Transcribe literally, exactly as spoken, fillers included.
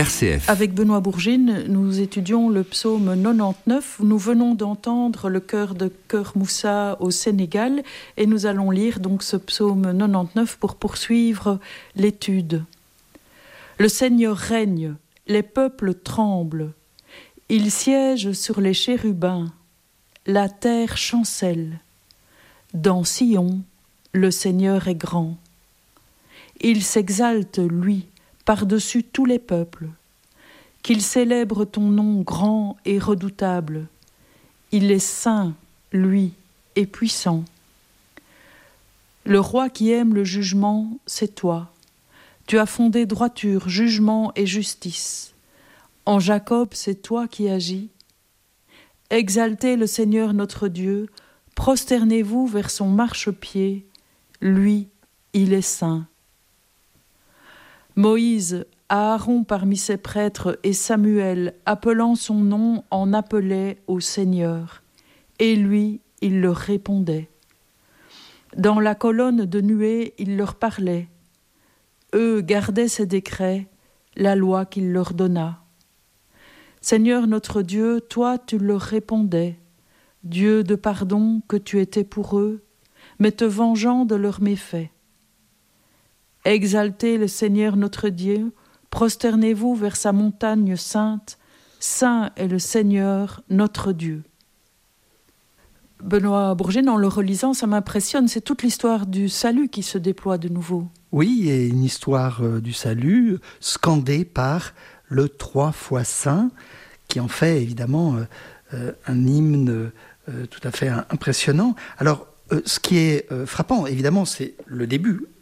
R C F. Avec Benoît Bourgine, nous étudions le psaume quatre-vingt-dix-neuf. Nous venons d'entendre le chœur de Cœur Moussa au Sénégal et nous allons lire donc ce psaume quatre-vingt-dix-neuf pour poursuivre l'étude. Le Seigneur règne, les peuples tremblent. Il siège sur les chérubins, la terre chancelle. Dans Sion, le Seigneur est grand. Il s'exalte, lui, par-dessus tous les peuples. Qu'il célèbre ton nom grand et redoutable. Il est saint, lui, et puissant. Le roi qui aime le jugement, c'est toi. Tu as fondé droiture, jugement et justice. En Jacob, c'est toi qui agis. Exaltez le Seigneur notre Dieu, prosternez-vous vers son marchepied. Lui, il est saint. Moïse, Aaron parmi ses prêtres et Samuel, appelant son nom, en appelait au Seigneur. Et lui, il leur répondait. Dans la colonne de nuée, il leur parlait. Eux gardaient ses décrets, la loi qu'il leur donna. Seigneur notre Dieu, toi tu leur répondais. Dieu de pardon que tu étais pour eux, mais te vengeant de leurs méfaits. Exaltez le Seigneur notre Dieu, prosternez-vous vers sa montagne sainte, saint est le Seigneur notre Dieu. Benoît Bourgine, en le relisant, ça m'impressionne, c'est toute l'histoire du salut qui se déploie de nouveau. Oui, et une histoire euh, du salut scandée par le trois fois saint, qui en fait évidemment euh, euh, un hymne euh, tout à fait impressionnant. Alors, euh, ce qui est euh, frappant, évidemment, c'est le début.